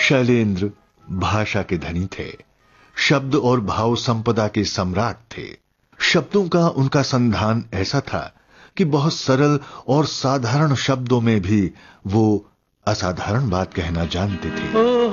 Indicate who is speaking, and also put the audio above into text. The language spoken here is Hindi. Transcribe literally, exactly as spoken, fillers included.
Speaker 1: शैलेंद्र भाषा के धनी थे, शब्द और भाव संपदा के सम्राट थे। शब्दों का उनका संधान ऐसा था कि बहुत सरल और साधारण शब्दों में भी वो असाधारण बात कहना जानते थे।